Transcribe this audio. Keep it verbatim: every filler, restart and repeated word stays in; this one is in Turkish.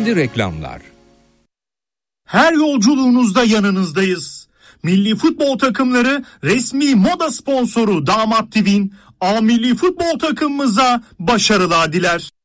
ilgili reklamlar. Her yolculuğunuzda yanınızdayız. Milli futbol takımları resmi moda sponsoru Damat T V'nin A Milli Futbol takımımıza başarılar diler.